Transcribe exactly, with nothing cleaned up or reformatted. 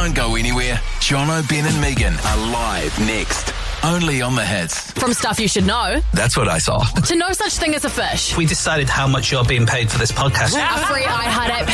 Don't go anywhere. Jono, Ben and Megan are live next. Only on The Hits. From stuff you should know That's what I saw. to no such thing as a fish. We decided how much you're being paid for this podcast. A free iHeart app